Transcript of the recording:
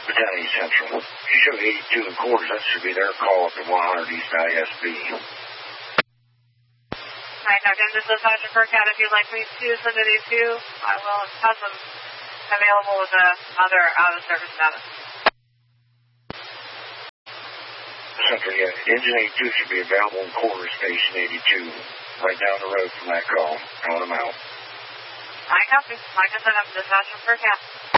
Battalion Central. You show 82 and quarters, that should be their call up to 100 East ISB. Alright, now again, this is Sergeant Burkett. If you'd like me to send it to, I will have them available with another out-of-service status. Central, yeah. Engine 82 should be available in quarters, Station 82. Right down the road from that call. Calling them out. I copy. Like I said, I'm Dispatcher Burkett.